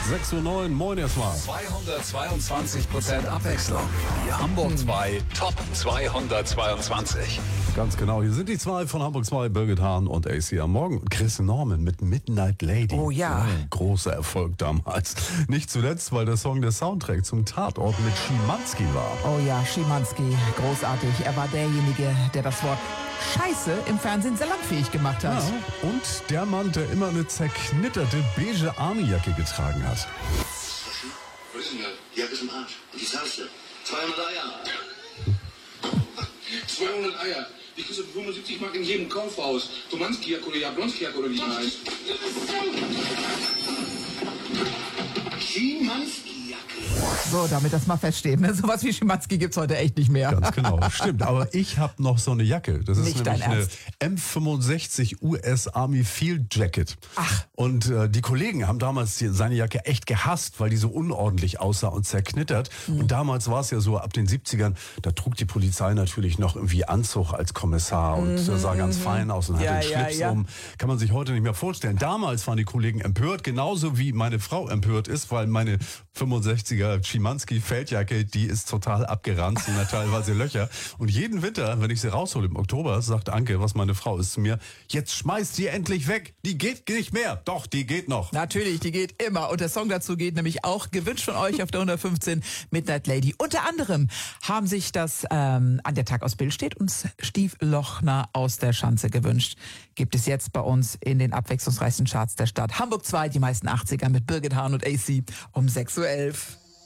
6:09 Uhr, moin erstmal. 222% Abwechslung. Die Hamburg 2 Top 222. Ganz genau, hier sind die zwei von Hamburg 2, Birgit Hahn und AC am Morgen. Chris Norman mit Midnight Lady. Oh ja. Großer Erfolg damals. Nicht zuletzt, weil der Song der Soundtrack zum Tatort mit Schimanski war. Oh ja, Schimanski, großartig. Er war derjenige, der das Wort Scheiße im Fernsehen sehr langfähig gemacht hat. Ja, und der Mann, der immer eine zerknitterte beige Army-Jacke getragen hat. Was ist denn das? Die Jacke ist im Arsch. Und die zahlst du. 200 Eier. 200 Eier. Die kriegst du für 75 Mark in jedem Kaufhaus. Tomanski-Jacke oder Jablonski-Jacke oder wie die heißt. Schimanski-Jacke. So, damit das mal feststeht. Ne? Sowas wie Schimanski gibt's heute echt nicht mehr. Ganz genau, stimmt. Aber ich habe noch so eine Jacke. Das ist Nicht nämlich dein eine Ernst? M65 US Army Field Jacket. Ach. Und die Kollegen haben damals seine Jacke echt gehasst, weil die so unordentlich aussah und zerknittert. Und damals war es ja so, ab den 70ern, da trug die Polizei natürlich noch irgendwie Anzug als Kommissar und sah ganz fein aus und Ja, hatte einen Schlips ja. um. Kann man sich heute nicht mehr vorstellen. Damals waren die Kollegen empört, genauso wie meine Frau empört ist, weil meine 65er Schimanski Feldjacke, die ist total abgeranzt und hat teilweise Löcher. Und jeden Winter, wenn ich sie raushole im Oktober, sagt Anke, was meine Frau ist zu mir, jetzt schmeißt sie endlich weg. Die geht nicht mehr. Doch, die geht noch. Natürlich, die geht immer. Und der Song dazu geht nämlich auch, gewünscht von euch auf der 115, Midnight Lady. Unter anderem haben sich das an der Tag aus Bild steht uns Stief Lochner aus der Schanze gewünscht. Gibt es jetzt bei uns in den abwechslungsreichsten Charts der Stadt. Hamburg 2, die meisten 80er mit Birgit Hahn und AC um 6:11 Uhr.